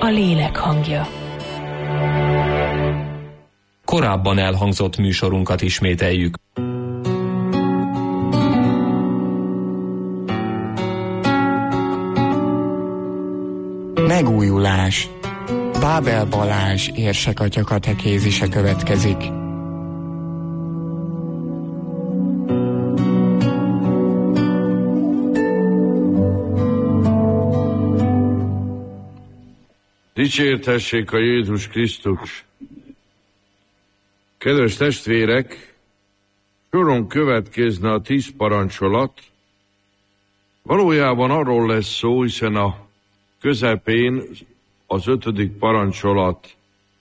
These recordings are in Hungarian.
a lélek hangja. Korábban elhangzott műsorunkat ismételjük. Megújulás. Bábel Balázs érsekatya katekézise következik. Dicsértessék a Jézus Krisztus! Kedves testvérek, soron következne a 10 parancsolat. Valójában arról lesz szó, hiszen a közepén az 5. parancsolat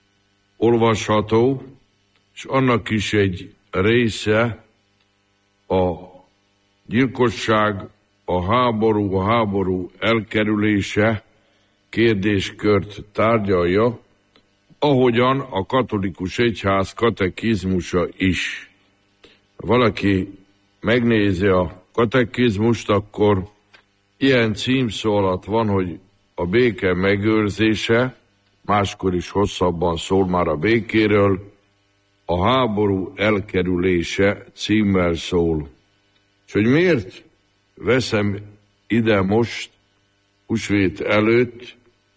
olvasható, és annak is egy része a gyilkosság, a háború elkerülése kérdéskört tárgyalja, ahogyan a katolikus egyház katekizmusa is. Ha valaki megnézi a katekizmust, akkor ilyen címszó alatt van, hogy a béke megőrzése, máskor is hosszabban szól már a békéről, a háború elkerülése címmel szól. És hogy miért veszem ide most, húsvét előtt,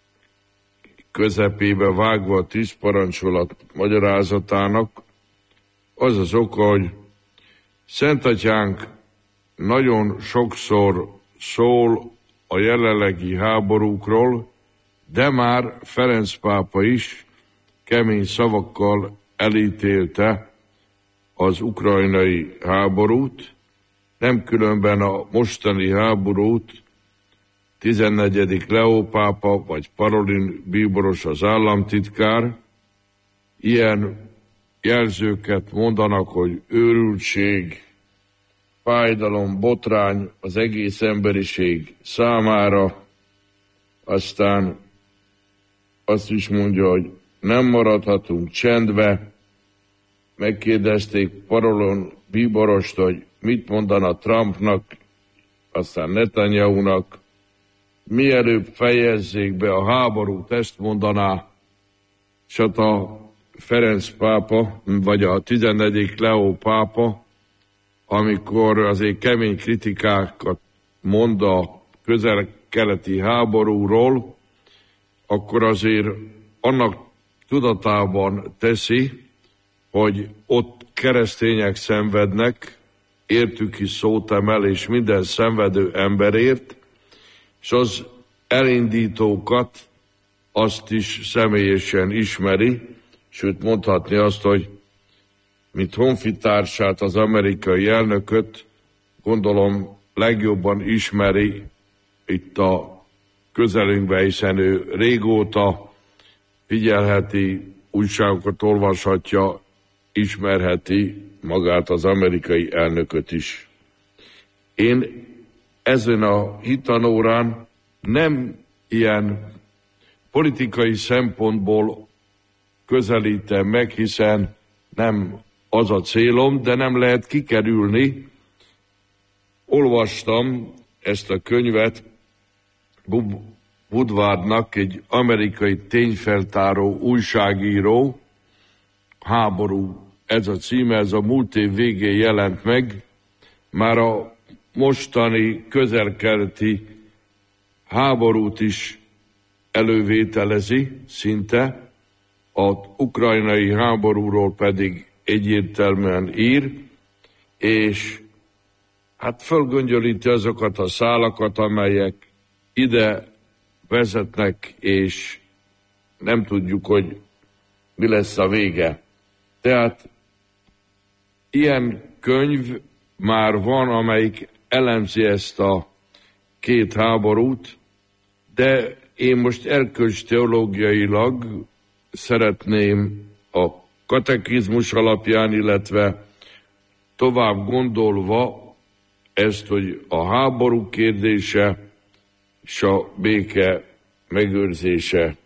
közepébe vágva a 10 parancsolat magyarázatának, az az oka, hogy Szentatyánk nagyon sokszor szól a jelenlegi háborúkról, de már Ferenc pápa is kemény szavakkal elítélte az ukrajnai háborút, nem különben a mostani háborút 14. Leó pápa vagy Parolin bíboros az államtitkár ilyen jelzőket mondanak, hogy őrültség, fájdalom, botrány az egész emberiség számára. Aztán azt is mondja, hogy nem maradhatunk csendbe. Megkérdezték Parolin bíborost, hogy mit mondana Trumpnak, aztán Netanyahu-nak. Mielőbb fejezzék be a háborút, ezt mondaná, és hát a Ferenc pápa, vagy a 14. Leó pápa, amikor azért kemény kritikákat mond a közel-keleti háborúról, akkor azért annak tudatában teszi, hogy ott keresztények szenvednek, értük is szót emel, és minden szenvedő emberért, és az elindítókat azt is személyesen ismeri, sőt mondhatni azt, hogy mint honfitársát, az amerikai elnököt, gondolom legjobban ismeri itt a közelünkben, hiszen ő régóta figyelheti, újságokat olvashatja, ismerheti magát az amerikai elnököt is. Én ezen a hitanórán nem ilyen politikai szempontból közelítem meg, hiszen nem az a célom, de nem lehet kikerülni. Olvastam ezt a könyvet Woodwardnak, egy amerikai tényfeltáró újságíró, Háború, ez a címe, ez a múlt év végén jelent meg, már a mostani közel-keleti háborút is elővételezi szinte, az ukrajnai háborúról pedig egyértelműen ír, és hát fölgöngyölíti azokat a szálakat, amelyek ide vezetnek, és nem tudjuk, hogy mi lesz a vége. Tehát ilyen könyv már van, amelyik elemzi ezt a 2 háborút, de én most erkölcsteológiailag szeretném a katekizmus alapján, illetve tovább gondolva ezt, hogy a háború kérdése és a béke megőrzése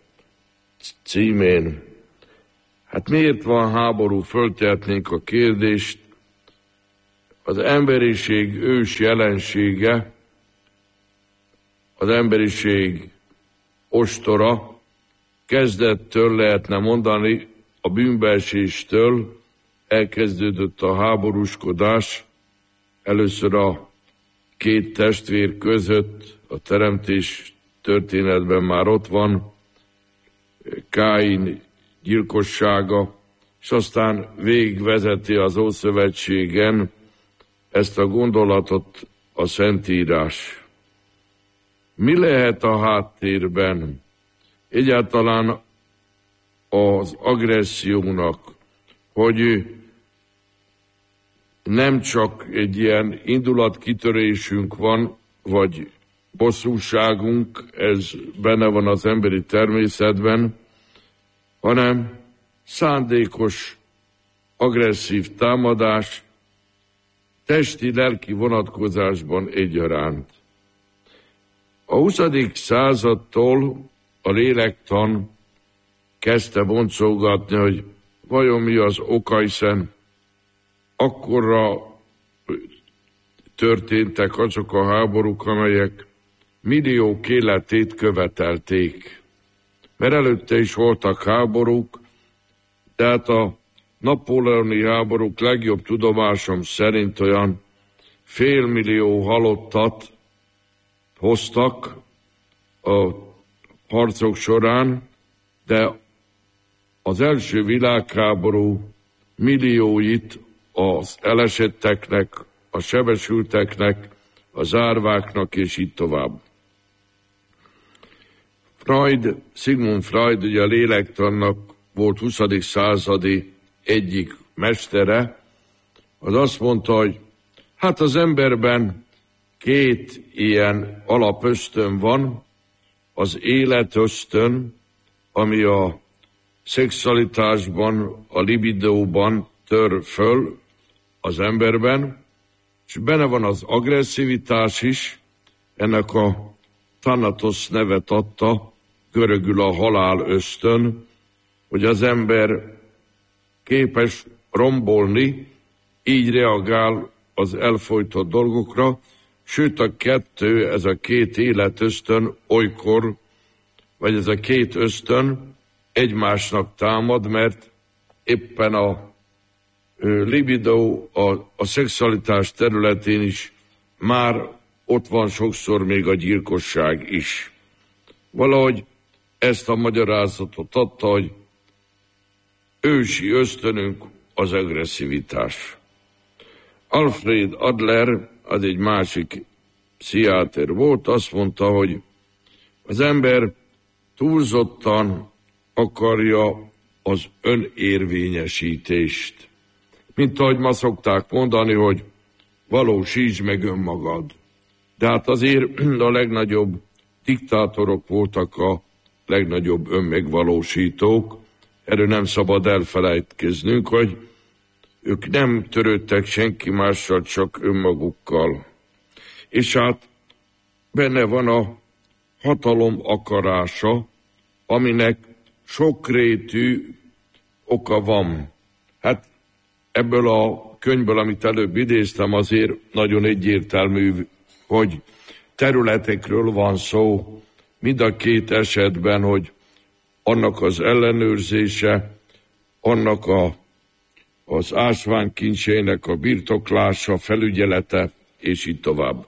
címén. Hát miért van háború? Föltehetnénk a kérdést. Az emberiség ős jelensége, az emberiség ostora, kezdettől lehetne mondani, a bűnbeeséstől elkezdődött a háborúskodás, először a két testvér között, a teremtés történetben már ott van Káin gyilkossága, és aztán végigvezeti az Ószövetségen ezt a gondolatot a Szentírás. Mi lehet a háttérben? Egyáltalán az agressziónak, hogy nem csak egy ilyen indulatkitörésünk van, vagy bosszúságunk, ez benne van az emberi természetben, hanem szándékos, agresszív támadás, testi-lelki vonatkozásban egyaránt. A 20. századtól a lélektan kezdte boncolgatni, hogy vajon mi az oka, hiszen akkorra történtek azok a háborúk, amelyek milliók életét követelték. Mert előtte is voltak háborúk, tehát a napóleoni háborúk legjobb tudomásom szerint olyan 500 000 halottat hoztak a harcok során, de az első világháború millióit az elesetteknek, a sebesülteknek, az árváknak, és így tovább. Sigmund Freud, ugye a lélektannak volt 20. századi egyik mestere, az azt mondta, hogy hát az emberben két ilyen alapösztön van, az életösztön, ami a szexualitásban, a libidóban tör föl az emberben, és benne van az agresszivitás is, ennek a Thanatos nevet adta, görögül a halál ösztön, hogy az ember képes rombolni, így reagál az elfojtott dolgokra, sőt a kettő, ez a két életösztön olykor, vagy ez a két ösztön egymásnak támad, mert éppen a libido, a szexualitás területén is már ott van sokszor még a gyilkosság is. Valahogy ezt a magyarázatot adta, hogy ősi ösztönünk az agresszivitás. Alfred Adler, az egy másik pszichiáter volt, azt mondta, hogy az ember túlzottan akarja az önérvényesítést. Mint ahogy ma szokták mondani, hogy valósítsd meg önmagad. De hát azért a legnagyobb diktátorok voltak a legnagyobb önmegvalósítók. Erről nem szabad elfelejtkeznünk, hogy ők nem törődtek senki mással, csak önmagukkal. És hát benne van a hatalom akarása, aminek sokrétű oka van. Hát ebből a könyvből, amit előbb idéztem, azért nagyon egyértelmű, hogy területekről van szó, mind a két esetben, hogy annak az ellenőrzése, annak az ásványkincseinek a birtoklása, felügyelete, és így tovább.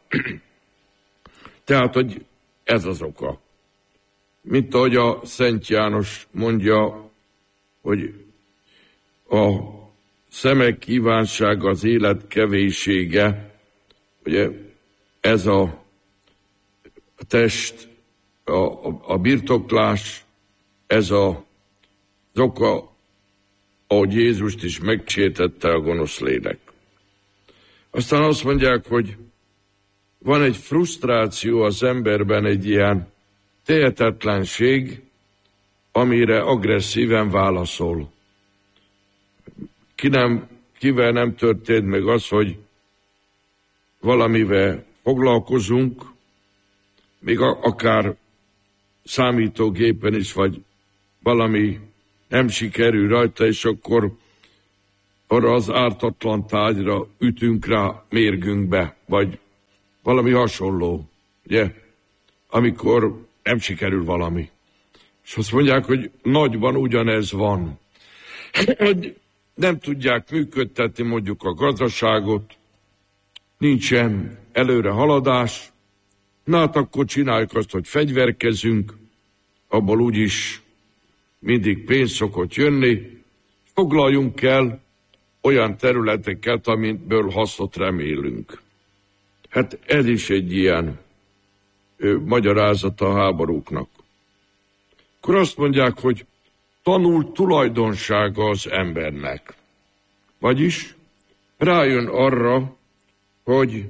Tehát, hogy ez az oka. Mint ahogy a Szent János mondja, hogy a szemek kívánsága, az élet kevéssége, ugye ez a test, a birtoklás, ez az oka, ahogy Jézust is megsértette a gonosz lélek. Aztán azt mondják, hogy van egy frusztráció az emberben, egy ilyen tehetetlenség, amire agresszíven válaszol. Kivel nem történt meg az, hogy valamivel foglalkozunk, még akár számítógépen is, vagy valami nem sikerül rajta, és akkor arra az ártatlan tárgyra ütünk rá mérgünkbe, vagy valami hasonló, ugye? Amikor nem sikerül valami. És azt mondják, hogy nagyban ugyanez van. Hogy nem tudják működtetni mondjuk a gazdaságot, nincsen előre haladás, na hát akkor csináljuk azt, hogy fegyverkezünk, abból úgyis mindig pénz szokott jönni, foglaljunk el olyan területeket, amiből hasznot remélünk. Hát ez is egy ilyen magyarázata a háborúknak. Akkor azt mondják, hogy tanult tulajdonsága az embernek. Vagyis rájön arra, hogy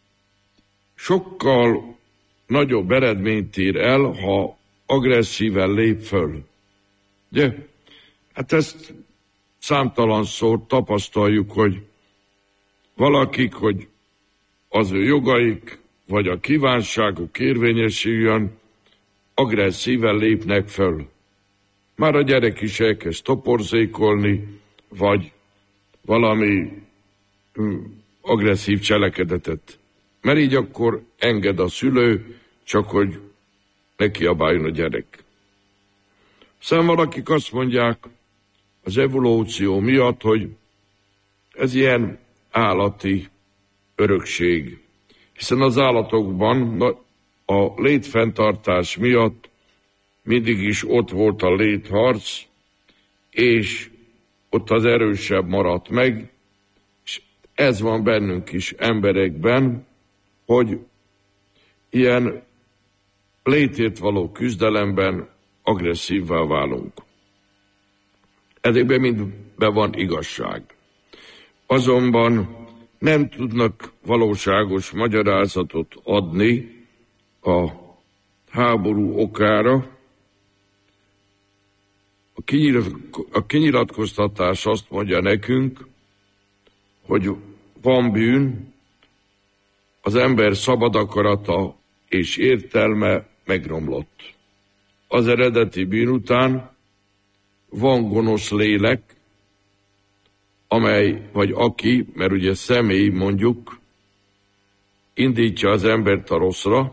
sokkal nagyobb eredményt ér el, ha agresszíven lép föl. De hát ezt számtalanszor tapasztaljuk, hogy valakik, hogy az ő jogaik, vagy a kívánságuk érvényesüljön, agresszíven lépnek föl. Már a gyerek is elkezd toporzékolni, vagy valami agresszív cselekedetet. Mert így akkor enged a szülő, csak hogy ne kiabáljon a gyerek. Szóval valakik azt mondják az evolúció miatt, hogy ez ilyen állati örökség. Hiszen az állatokban a létfenntartás miatt mindig is ott volt a létharc, és ott az erősebb maradt meg, és ez van bennünk is emberekben, hogy ilyen létért való küzdelemben agresszívvá válunk. Ezekben mindben van igazság. Azonban nem tudnak valóságos magyarázatot adni a háború okára. A kinyilatkoztatás azt mondja nekünk, hogy van bűn, az ember szabad akarata és értelme megromlott. Az eredeti bűn után van gonosz lélek, amely, vagy aki, mert ugye személy mondjuk, indítja az embert a rosszra,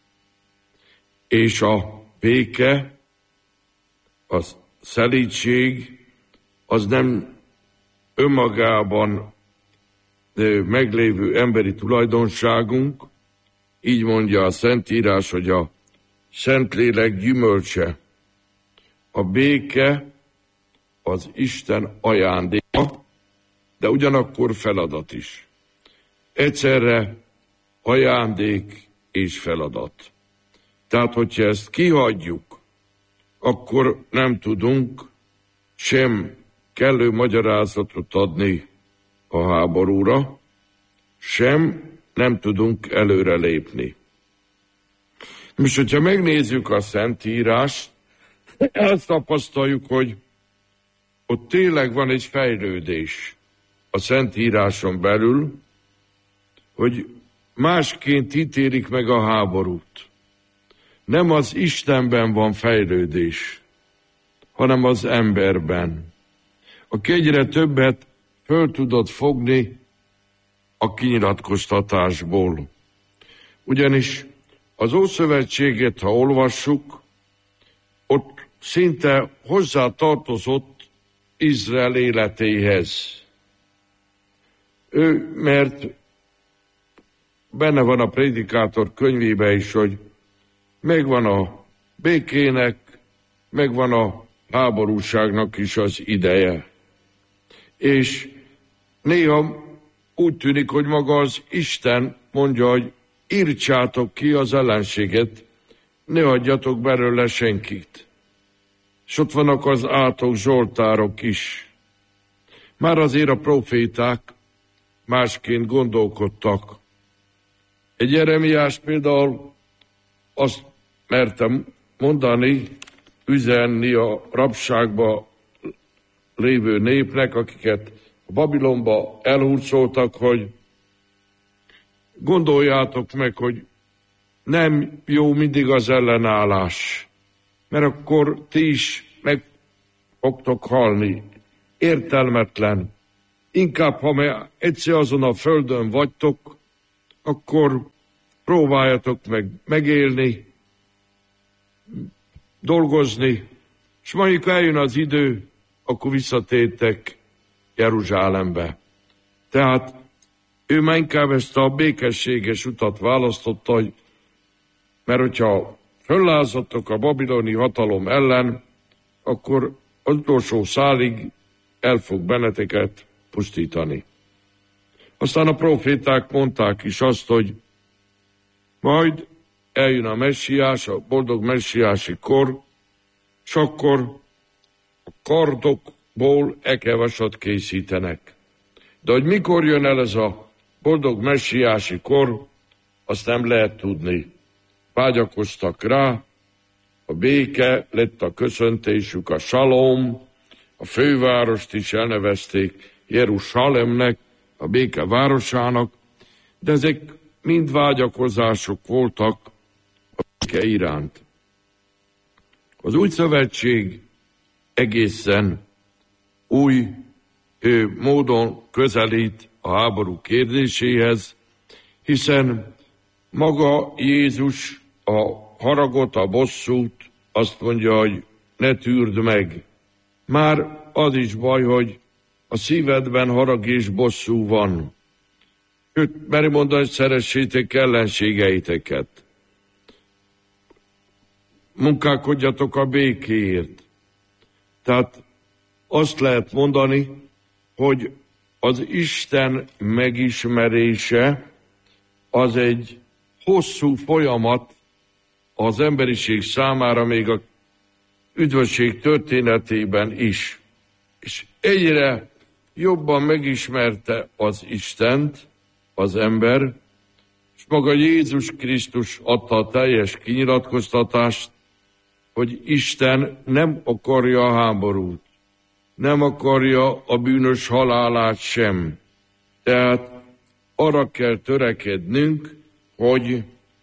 és a béke, a szelídség, az nem önmagában meglévő emberi tulajdonságunk, így mondja a Szentírás, hogy a Szentlélek gyümölcse. A béke az Isten ajándéka, de ugyanakkor feladat is. Egyszerre ajándék és feladat. Tehát, hogyha ezt kihagyjuk, akkor nem tudunk sem kellő magyarázatot adni a háborúra, sem nem tudunk előre lépni. Most, hogyha megnézzük a Szentírást, azt tapasztaljuk, hogy ott tényleg van egy fejlődés a Szentíráson belül, hogy másként ítélik meg a háborút. Nem az Istenben van fejlődés, hanem az emberben. Aki egyre többet föl tudod fogni a kinyilatkoztatásból. Ugyanis az Ószövetséget, ha olvassuk, ott szinte hozzá tartozott Izrael életéhez. Mert benne van a Prédikátor könyvében is, hogy megvan a békének, megvan a háborúságnak is az ideje. És néha úgy tűnik, hogy maga az Isten mondja, hogy írtsátok ki az ellenséget, ne hagyjatok belőle senkit. És ott vannak az átok, zsoltárok is. Már azért a proféták másként gondolkodtak. Egy Jeremiás például azt mertem mondani, üzenni a rabságba lévő népnek, akiket a Babilonba elhurcoltak, hogy gondoljátok meg, hogy nem jó mindig az ellenállás, mert akkor ti is meg fogtok halni. Értelmetlen. Inkább, ha egyszer azon a földön vagytok, akkor próbáljatok meg megélni, dolgozni, és mondjuk eljön az idő, akkor visszatértek Jeruzsálembe. Tehát ő már inkább ezt a békességes utat választotta, mert hogyha föllázadtok a babiloni hatalom ellen, akkor az utolsó szálig el fog benneteket pusztítani. Aztán a proféták mondták is azt, hogy majd eljön a messiás, a boldog messiási kor, és akkor a kardokból ekevasat készítenek. De hogy mikor jön el ez a boldog messiási kor, azt nem lehet tudni. Vágyakoztak rá, a béke lett a köszöntésük, a salom, a fővárost is elnevezték Jeruzsálemnek, a béke városának, de ezek mind vágyakozások voltak a béke iránt. Az új szövetség egészen új módon közelít a háború kérdéséhez, hiszen maga Jézus a haragot, a bosszút azt mondja, hogy ne tűrd meg. Már az is baj, hogy a szívedben harag és bosszú van. Sőt, meri mondani, hogy szeressétek ellenségeiteket. Munkálkodjatok a békéért. Tehát azt lehet mondani, hogy az Isten megismerése az egy hosszú folyamat az emberiség számára, még a üdvösség történetében is. És egyre jobban megismerte az Istent az ember, és maga Jézus Krisztus adta a teljes kinyilatkoztatást, hogy Isten nem akarja a háborút, nem akarja a bűnös halálát sem. Tehát arra kell törekednünk, hogy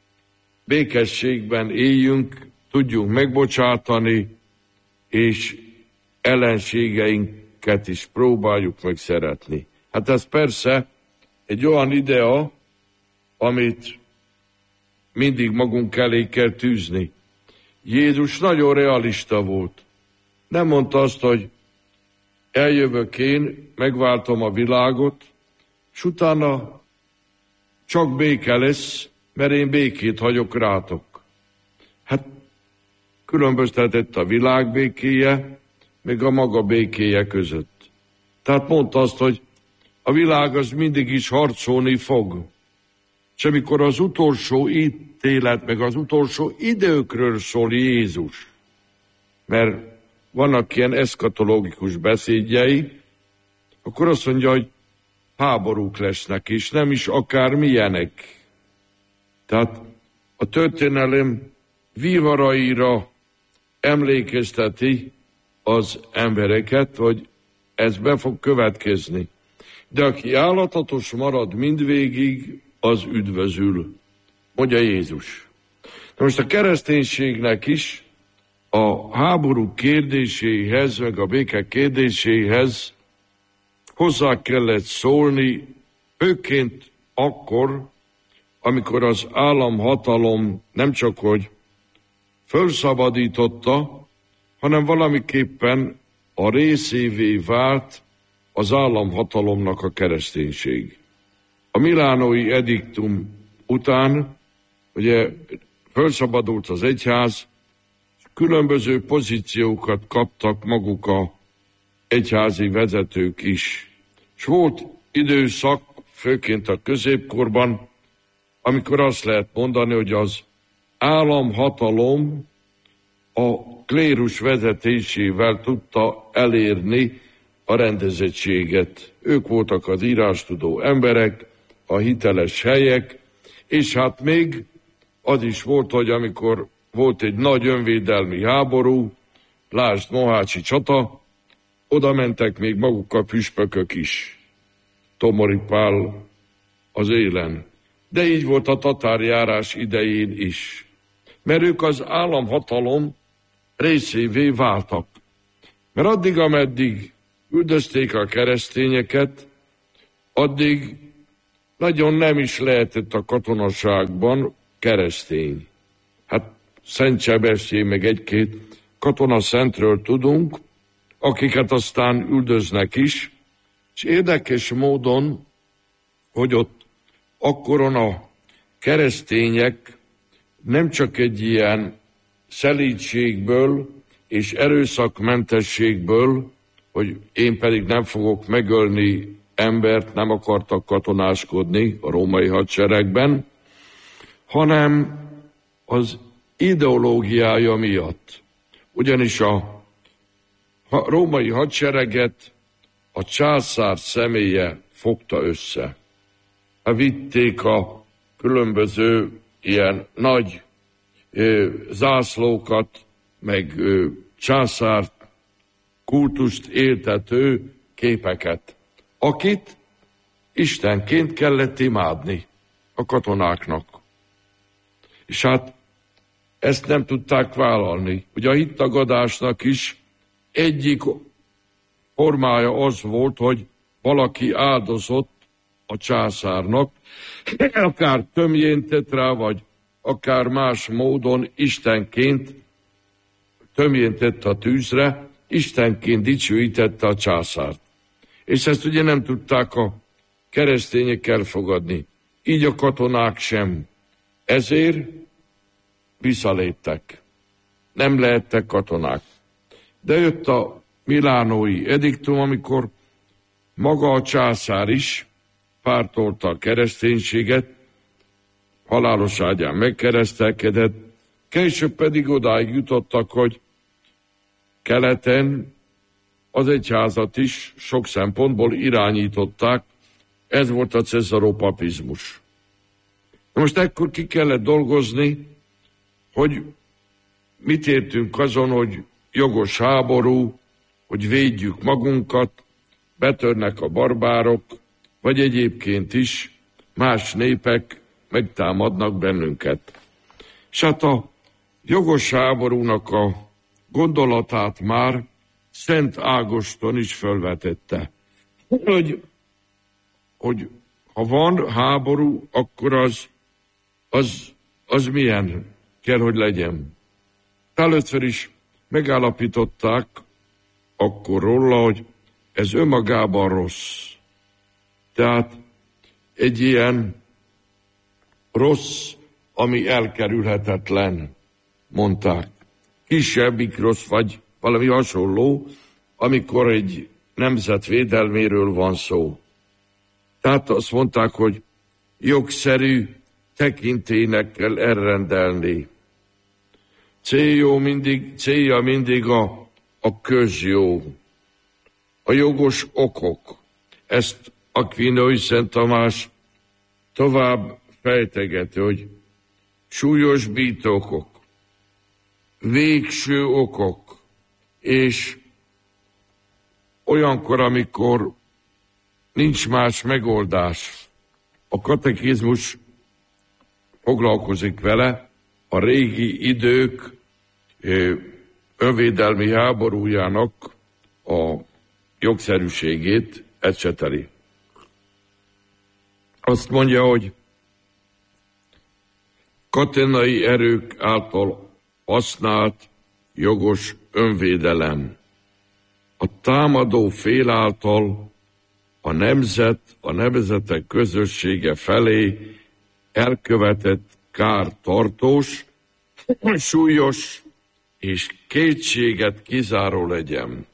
békességben éljünk, tudjunk megbocsátani, és ellenségeinket is próbáljuk meg szeretni. Hát ez persze egy olyan idea, amit mindig magunk elé kell tűzni. Jézus nagyon realista volt. Nem mondta azt, hogy eljövök én, megváltom a világot, és utána csak béke lesz, mert én békét hagyok rátok. Hát különböztetett a világ békéje, meg a maga békéje között. Tehát mondta azt, hogy a világ az mindig is harcolni fog. És amikor az utolsó ítélet, meg az utolsó időkről szól Jézus, mert vannak ilyen eszkatológikus beszédjei, akkor azt mondja, hogy háborúk lesznek, és nem is akármilyenek. Tehát a történelem viharaira emlékezteti az embereket, hogy ez be fog következni. De aki állatatos marad mindvégig, az üdvözül, mondja Jézus. Na most a kereszténységnek is a háború kérdéséhez, meg a béke kérdéséhez hozzá kellett szólni, főként akkor, amikor az államhatalom nem csak hogy fölszabadította, hanem valamiképpen a részévé vált az államhatalomnak a kereszténység. A milánói ediktum után ugye fölszabadult az egyház, különböző pozíciókat kaptak maguk a egyházi vezetők is. És volt időszak, főként a középkorban, amikor azt lehet mondani, hogy az államhatalom a klérus vezetésével tudta elérni a rendezettséget. Ők voltak az írástudó emberek, a hiteles helyek, és hát még az is volt, hogy amikor volt egy nagy önvédelmi háború, lásd Mohácsi csata, oda mentek még maguk a püspökök is. Tomori Pál az élen. De így volt a tatárjárás idején is. Mert ők az államhatalom részévé váltak. Mert addig, ameddig üldözték a keresztényeket, addig nagyon nem is lehetett a katonaságban keresztény. Hát Szent Sebestyén, meg egy-két katonaszentről tudunk, akiket aztán üldöznek is, és érdekes módon, hogy ott akkoron a keresztények nem csak egy ilyen szelídségből és erőszakmentességből, hogy én pedig nem fogok megölni embert, nem akartak katonáskodni a római hadseregben, hanem az ideológiája miatt. Ugyanis a római hadsereget a császár személye fogta össze. Vitték a különböző ilyen nagy zászlókat, meg császár kultust éltető képeket, akit istenként kellett imádni a katonáknak. És hát ezt nem tudták vállalni. Ugye a hittagadásnak is egyik formája az volt, hogy valaki áldozott a császárnak, akár tömjéntett rá, vagy akár más módon istenként tömjéntett a tűzre, istenként dicsőítette a császárt. És ezt ugye nem tudták a keresztények elfogadni. Így a katonák sem. Ezért visszaléptek. Nem lehettek katonák. De jött a milánói ediktum, amikor maga a császár is pártolta a kereszténységet, halálos ágyán megkeresztelkedett, később pedig odáig jutottak, hogy keleten az egyházat is sok szempontból irányították, ez volt a cesaropapizmus. Most ekkor ki kellett dolgozni, hogy mit értünk azon, hogy jogos háború, hogy védjük magunkat, betörnek a barbárok, vagy egyébként is más népek megtámadnak bennünket. És hát a jogos háborúnak a gondolatát már Szent Ágoston is felvetette, hogy ha van háború, akkor az milyen kell, hogy legyen. Először is megállapították akkor róla, hogy ez önmagában rossz. Tehát egy ilyen rossz, ami elkerülhetetlen, mondták. Kisebbik rossz, vagy valami hasonló, amikor egy nemzet védelméről van szó. Tehát azt mondták, hogy jogszerű tekintélynek kell elrendelni. Célja mindig a közjó, a jogos okok. Ezt Akvinói Szent Tamás tovább fejtegeti, hogy súlyosbító okok, végső okok, és olyankor, amikor nincs más megoldás, a katekizmus foglalkozik vele, a régi idők önvédelmi háborújának a jogszerűségét ecseteli. Azt mondja, hogy katonai erők által használt jogos önvédelem. A támadó fél által a nemzetek közössége felé elkövetett kár tartós, súlyos és kétséget kizáró legyen.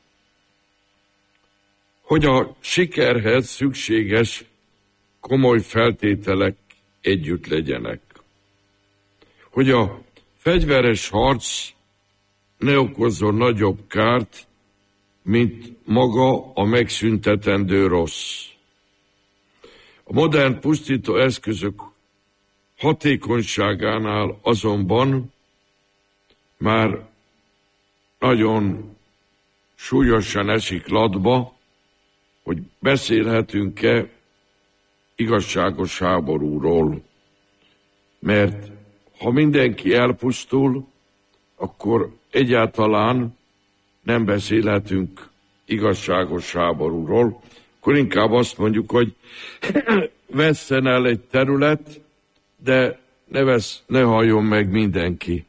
Hogy a sikerhez szükséges komoly feltételek együtt legyenek. Hogy a fegyveres harc ne okozzon nagyobb kárt, mint maga a megszüntetendő rossz. A modern pusztító eszközök hatékonyságánál azonban már nagyon súlyosan esik latba, hogy beszélhetünk-e igazságos háborúról. Mert ha mindenki elpusztul, akkor egyáltalán nem beszélhetünk igazságos háborúról, akkor inkább azt mondjuk, hogy vesszen el egy terület, de ne halljon meg mindenki.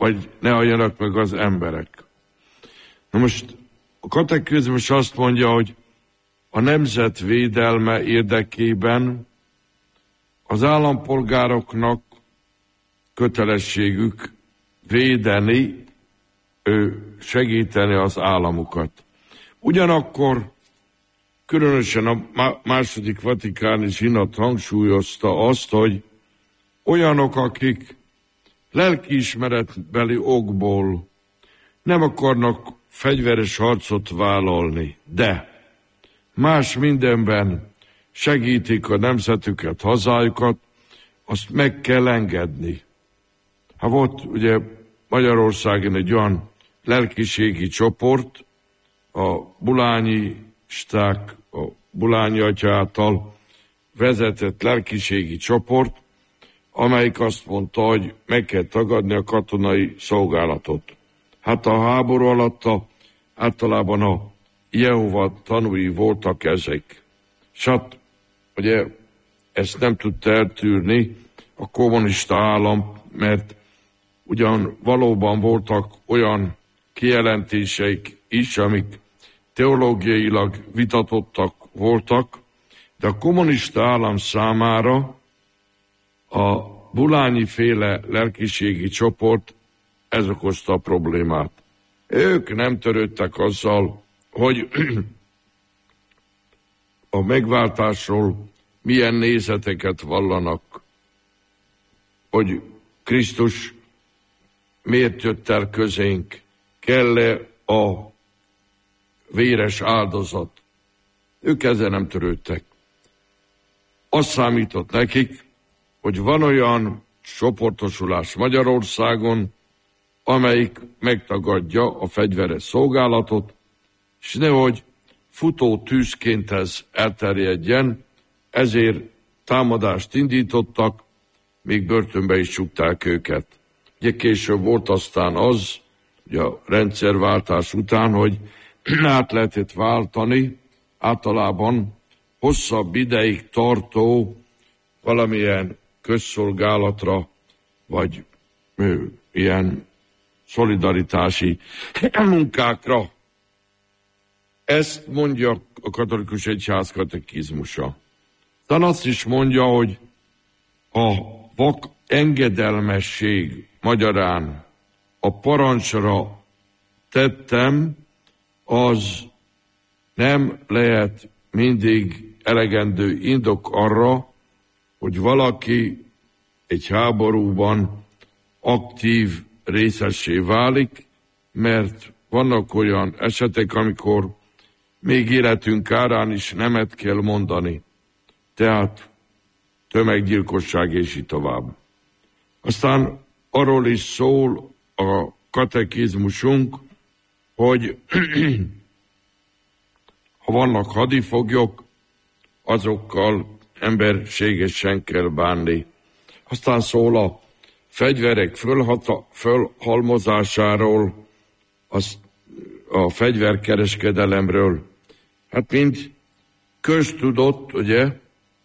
vagy ne halljanak meg az emberek. Na most a katekizmus azt mondja, hogy a nemzet védelme érdekében az állampolgároknak kötelességük védeni, segíteni az államukat. Ugyanakkor különösen a második vatikáni zsinat hangsúlyozta azt, hogy olyanok, akik lelkiismeretbeli okból nem akarnak fegyveres harcot vállalni, de más mindenben segítik a nemzetüket, hazájukat, azt meg kell engedni. Hát volt ugye Magyarországon egy olyan lelkiségi csoport, a bulányisták, a Bulányi atya által vezetett lelkiségi csoport, amelyik azt mondta, hogy meg kell tagadni a katonai szolgálatot. Hát a háború alatt általában a Jehova tanúi voltak ezek. És hát, ugye ezt nem tudta eltűrni a kommunista állam, mert ugyan valóban voltak olyan kijelentéseik is, amik teológiailag vitatottak voltak, de a kommunista állam számára a bulányi féle lelkiségi csoport ez okozta a problémát. Ők nem törődtek azzal, hogy a megváltásról milyen nézeteket vallanak, hogy Krisztus miért jött el közénk, kell-e a véres áldozat. Ők ezzel nem törődtek. Azt számított nekik, hogy van olyan csoportosulás Magyarországon, amelyik megtagadja a fegyveres szolgálatot, és nehogy futó tűzként ez elterjedjen, ezért támadást indítottak, még börtönbe is csukták őket. Ugye később volt aztán az, ugye a rendszerváltás után, hogy át lehetett váltani általában hosszabb ideig tartó valamilyen közszolgálatra, vagy ilyen szolidaritási munkákra. Ezt mondja a katolikus egyház katekizmusa. Aztán azt is mondja, hogy a vak engedelmesség magyarán a parancsra tettem, az nem lehet mindig elegendő indok arra, hogy valaki egy háborúban aktív részessé válik, mert vannak olyan esetek, amikor még életünk árán is nemet kell mondani. Tehát tömeggyilkosság és így tovább. Aztán arról is szól a katekizmusunk, hogy ha vannak hadifoglyok, azokkal emberségesen kell bánni. Aztán szól a fegyverek fölhalmozásáról, a fegyverkereskedelemről. Hát mint köztudott, ugye,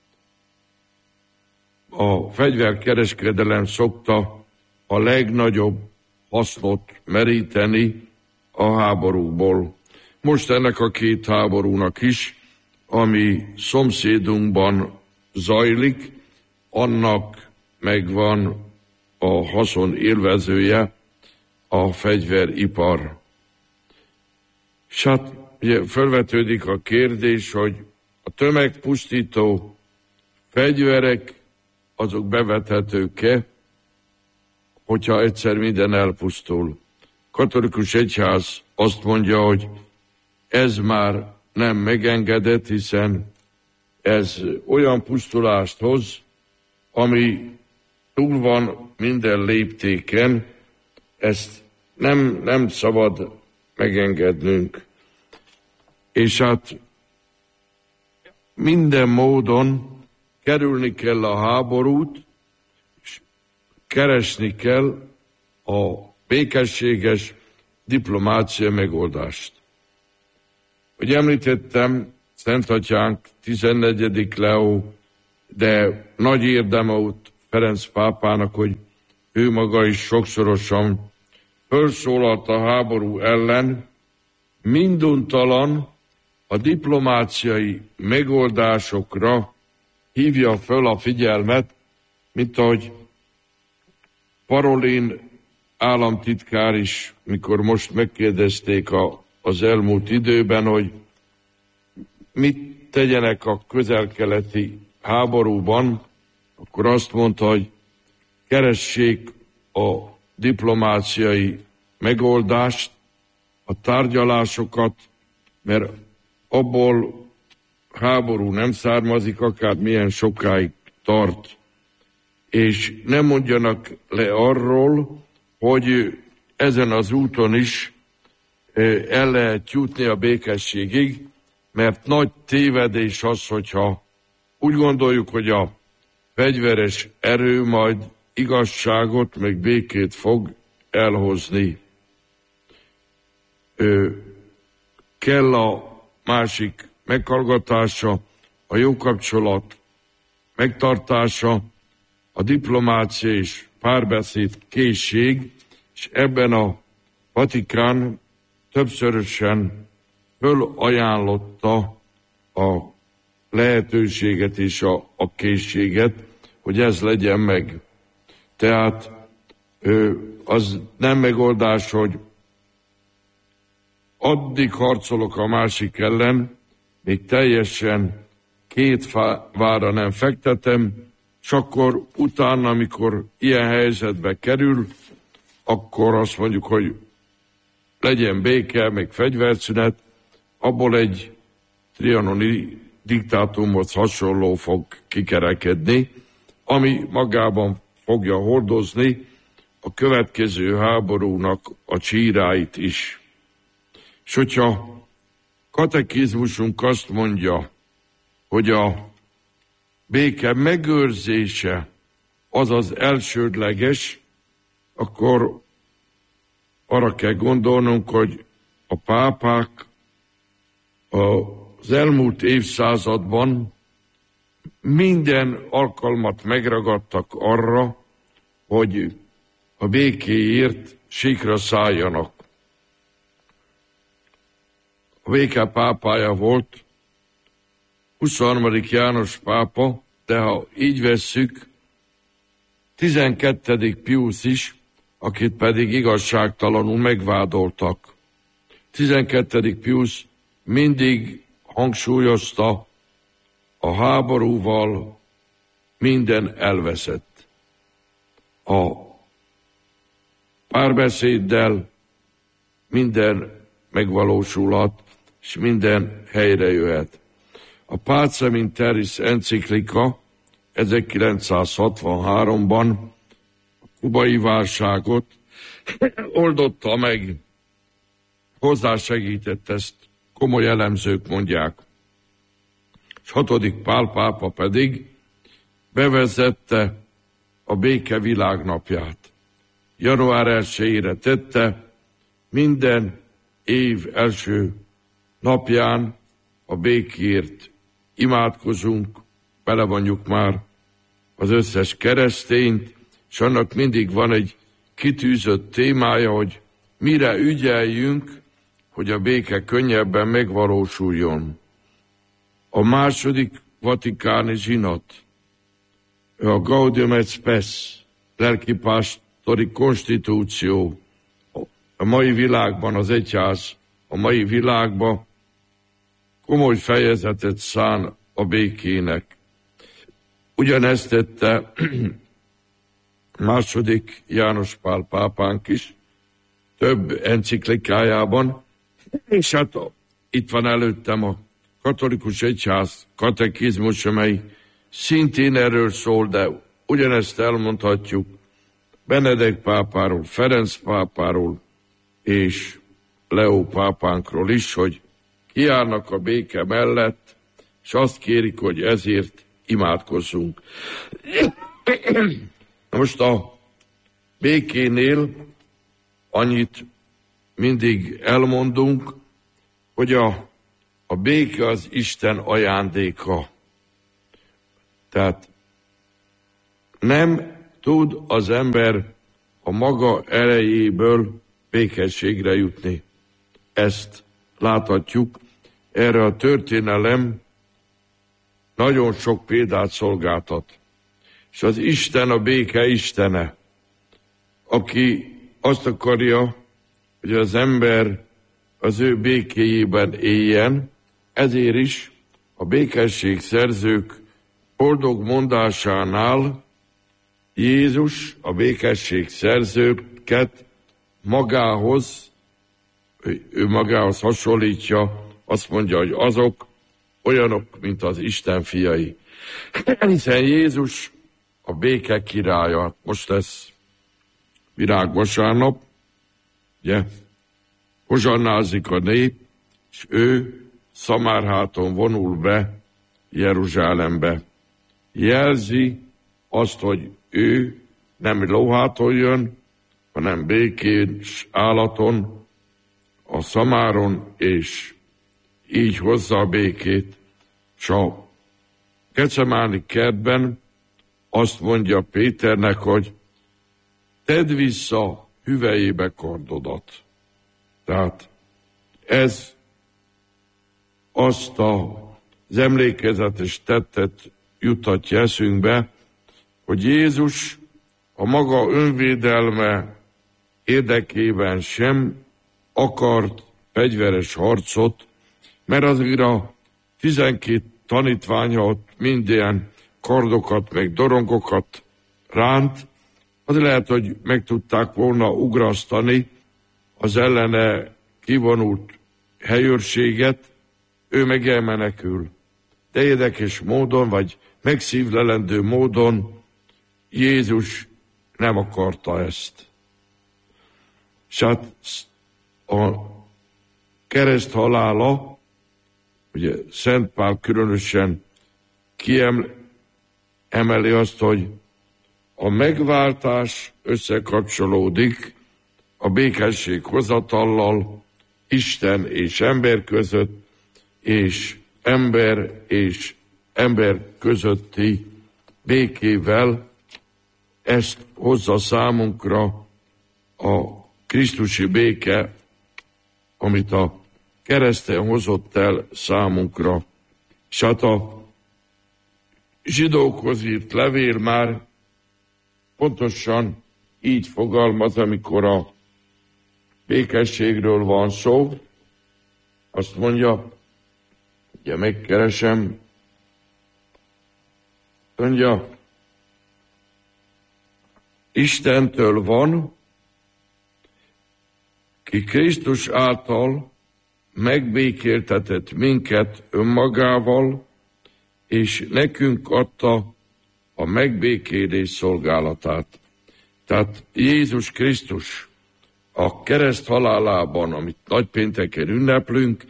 a fegyverkereskedelem szokta a legnagyobb hasznot meríteni a háborúból. Most ennek a két háborúnak is, ami szomszédunkban zajlik, annak megvan a haszon élvezője, a fegyveripar. És hát ugye felvetődik a kérdés, hogy a tömegpusztító fegyverek azok bevethetők-e, hogyha egyszer minden elpusztul. Katolikus egyház azt mondja, hogy ez már nem megengedett, hiszen ez olyan pusztulást hoz, ami túl van minden léptéken, ezt nem szabad megengednünk. És hát minden módon kerülni kell a háborút, és keresni kell a békességes diplomácia megoldást. Hogy említettem, Szentatyánk 14. Leó, de nagy érdeme volt Ferenc pápának, hogy ő maga is sokszorosan felszólalt a háború ellen, minduntalan a diplomáciai megoldásokra hívja föl a figyelmet, mint ahogy Parolin államtitkár is, mikor most megkérdezték az elmúlt időben, hogy mit tegyenek a közel-keleti háborúban, akkor azt mondta, hogy keressék a diplomáciai megoldást, a tárgyalásokat, mert abból háború nem származik, akár milyen sokáig tart. És nem mondjanak le arról, hogy ezen az úton is el lehet jutni a békességig, mert nagy tévedés az, hogyha úgy gondoljuk, hogy a fegyveres erő majd igazságot, meg békét fog elhozni. Kell a másik meghallgatása, a jó kapcsolat megtartása, a diplomácia és párbeszéd készség, és ebben a Vatikán többszörösen fölajánlotta a lehetőséget és a készséget, hogy ez legyen meg. Tehát az nem megoldás, hogy addig harcolok a másik ellen, még teljesen két vára nem fektetem, és akkor utána, amikor ilyen helyzetbe kerül, akkor azt mondjuk, hogy legyen béke, meg fegyverszünet, abból egy trianoni diktátumhoz hasonló fog kikerekedni, ami magában fogja hordozni a következő háborúnak a csíráit is. És hogyha katekizmusunk azt mondja, hogy a béke megőrzése az az elsődleges, akkor arra kell gondolnunk, hogy a pápák az elmúlt évszázadban minden alkalmat megragadtak arra, hogy a békéért síkra szálljanak. A béke pápája volt 23. János pápa, de ha így vesszük, 12. Piusz is, akit pedig igazságtalanul megvádoltak. 12. Piusz mindig hangsúlyozta, a háborúval minden elveszett. A párbeszéddel minden megvalósulhat, és minden helyre jöhet. A Pacem in Terris enciklika 1963-ban a kubai válságot oldotta meg, hozzásegített, ezt komoly elemzők mondják. És 6. Pál pápa pedig bevezette a béke világnapját. Január 1-ére tette, minden év első napján a békért imádkozunk, belevonjuk már az összes keresztényt, és annak mindig van egy kitűzött témája, hogy mire ügyeljünk, hogy a béke könnyebben megvalósuljon. A második vatikáni zsinat, a Gaudium et Spes, lelkipásztori konstitúció, a mai világban az egyház, a mai világban komoly fejezetet szán a békének. Ugyanezt tette második János Pál pápánk is, több enciklikájában, és hát itt van előttem a katolikus egyház katekizmus, amely szintén erről szól, de ugyanezt elmondhatjuk Benedek pápáról, Ferenc pápáról és Leó pápánkról is, hogy kiállnak a béke mellett, és azt kérik, hogy ezért imádkozzunk. Most a békénél annyit mindig elmondunk, hogy a béke az Isten ajándéka. Tehát nem tud az ember a maga erejéből békességre jutni. Ezt láthatjuk. Erre a történelem nagyon sok példát szolgáltat. És az Isten a béke istene, aki azt akarja, hogy az ember az ő békéjében éljen, ezért is a békesség szerzők boldog mondásánál Jézus a békesség szerzőket ő magához hasonlítja, azt mondja, hogy azok olyanok, mint az Isten fiai. Hiszen Jézus a béke királya. Most lesz virágvasárnap, ugye? Hozsannázik a nép, és ő szamárháton vonul be Jeruzsálembe. Jelzi azt, hogy ő nem lóháton jön, hanem békés állaton, a szamáron, és így hozza a békét. És a Gecemáni kertben azt mondja Péternek, hogy tedd vissza hüvelyébe kardodat. Tehát ez azt az emlékezetes tettet juttatja eszünkbe, hogy Jézus a maga önvédelme érdekében sem akart fegyveres harcot, mert azért a 12 tanítványa ott minden kardokat, meg dorongokat ránt, az lehet, hogy meg tudták volna ugrasztani az ellene kivonult helyőrséget, ő meg elmenekül. De érdekes módon, vagy megszívlelendő módon Jézus nem akarta ezt. És hát a kereszt halála, ugye Szent Pál különösen kiemeli azt, hogy a megváltás összekapcsolódik a békesség hozatallal Isten és ember között, és ember közötti békével. Ezt hozza számunkra a krisztusi béke, amit a kereszten hozott el számunkra. És hát a zsidókhoz írt levél már pontosan így fogalmaz, amikor a békességről van szó. Azt mondja, ugye megkeresem, mondja, Istentől van, ki Krisztus által megbékéltetett minket önmagával, és nekünk adta a megbékélés szolgálatát. Tehát Jézus Krisztus a kereszt halálában, amit nagypénteken ünneplünk,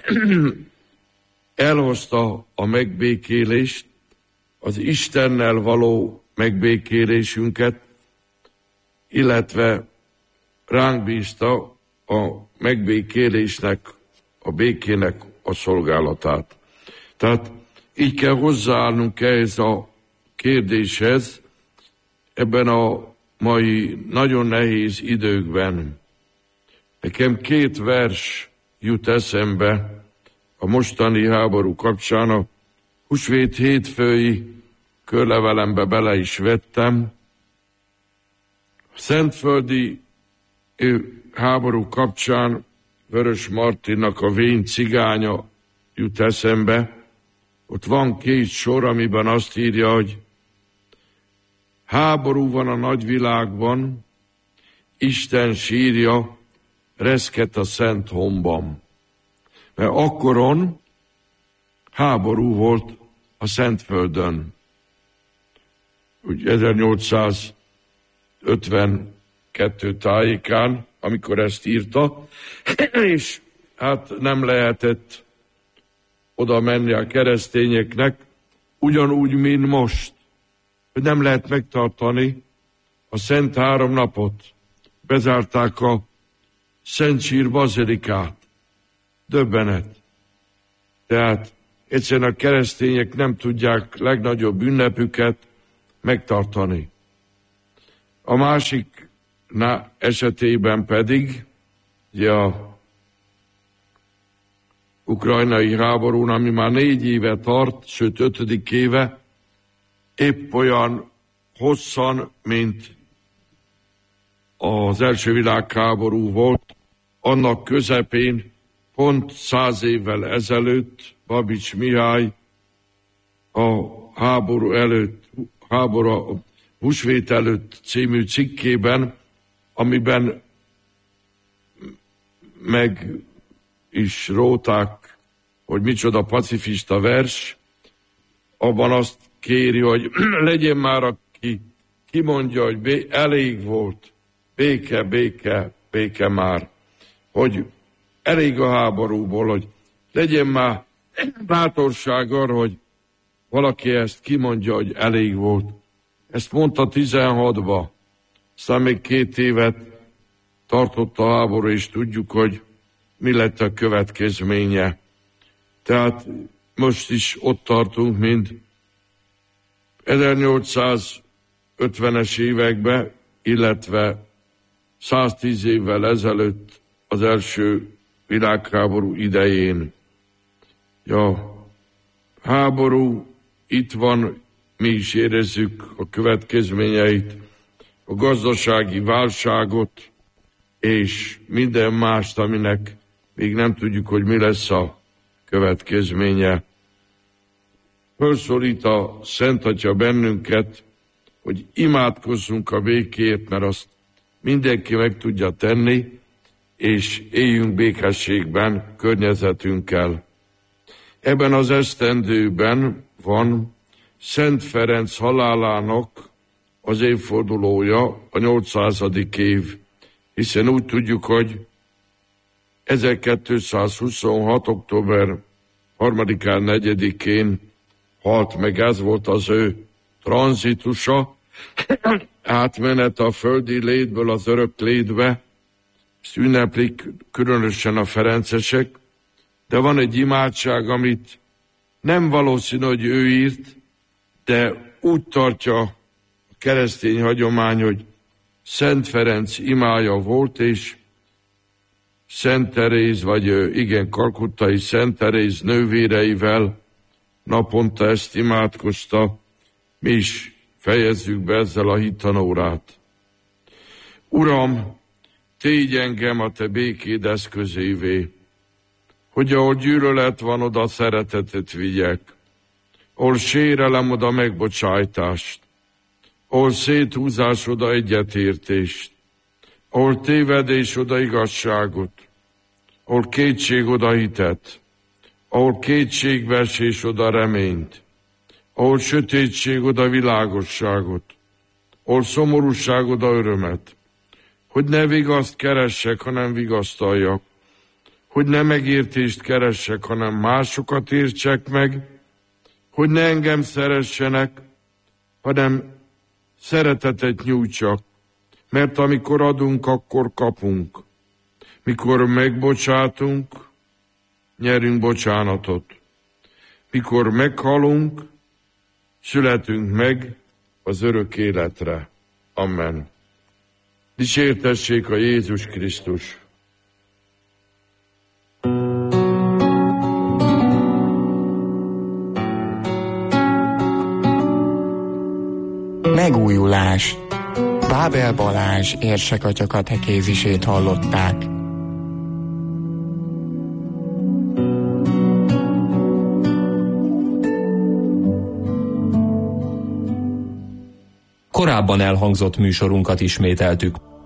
elhozta a megbékélést, az Istennel való megbékélésünket, illetve ránk bízta a megbékélésnek, a békének a szolgálatát. Tehát így kell hozzáállnunk ehhez a kérdéshez ebben a mai nagyon nehéz időkben. Nekem 2 vers jut eszembe a mostani háború kapcsán. A húsvét hétfői körlevelembe bele is vettem. A szentföldi háború kapcsán Vörös Martinnak a Vén cigánya jut eszembe. Ott van 2 sor, amiben azt írja, hogy háború van a nagyvilágban, Isten sírja reszket a Szent Homban. Mert akkoron háború volt a Szentföldön. Úgy 1852 tájékán, amikor ezt írta, és hát nem lehetett oda menni a keresztényeknek, ugyanúgy, mint most, hogy nem lehet megtartani a Szent 3 napot. Bezárták a Szent Sír bazilikát. Döbbenet. Tehát egyszerűen a keresztények nem tudják legnagyobb ünnepüket megtartani. A másik esetében pedig Ja, ukrajnai háborún, ami már 4 éve tart, sőt 5. éve, épp olyan hosszan, mint az első világháború volt, annak közepén, pont 100 évvel ezelőtt Babics Mihály a Húsvét előtt című cikkében, amiben meg is róták, hogy micsoda pacifista vers, abban azt kéri, hogy legyen már, aki kimondja, hogy elég volt, béke, béke, béke már, hogy elég a háborúból, hogy legyen már bátorság arra, hogy valaki ezt kimondja, hogy elég volt. Ezt mondta 16-ba, aztán még 2 évet tartott a háború, és tudjuk, hogy mi lett a következménye. Tehát most is ott tartunk, mint 1850-es években, illetve 110 évvel ezelőtt az első világháború idején. Ja, háború itt van, mi is érezzük a következményeit, a gazdasági válságot, és minden mást, aminek még nem tudjuk, hogy mi lesz a következménye. Fölszólít a Szent Atya bennünket, hogy imádkozzunk a békért, mert azt mindenki meg tudja tenni, és éljünk békességben környezetünkkel. Ebben az esztendőben van Szent Ferenc halálának az évfordulója, a 800. év, hiszen úgy tudjuk, hogy 1226. október 3-án, 4-én halt meg, ez volt az ő tranzitusa, átmenet a földi létből az örök létbe, ezt ünneplik különösen a ferencesek, de van egy imádság, amit nem valószínű, hogy ő írt, de úgy tartja a keresztény hagyomány, hogy Szent Ferenc imája volt, és Szent Teréz, kalkuttai Szent Teréz nővéreivel naponta ezt imádkozta, mi is fejezzük be ezzel a hittanórát. Uram, tégy engem a te békéd eszközévé, hogy ahol gyűlölet van, oda szeretetet vigyek, ahol sérelem, oda megbocsájtást, ahol széthúzás, oda egyetértést, ahol tévedés, oda igazságot, ahol kétség, oda hitet, ahol kétségbeesés, oda reményt, ahol sötétség, oda világosságot, ahol szomorúság, oda örömet, hogy ne vigaszt keressek, hanem vigasztaljak, hogy ne megértést keressek, hanem másokat értsek meg, hogy ne engem szeressenek, hanem szeretetet nyújtsak, mert amikor adunk, akkor kapunk. Mikor megbocsátunk, nyerünk bocsánatot. Mikor meghalunk, születünk meg az örök életre. Amen. Dicsértessék a Jézus Krisztus! Megújulás. Bábel Balázs érsekatya katekézisét hallották. Korábban elhangzott műsorunkat ismételtük.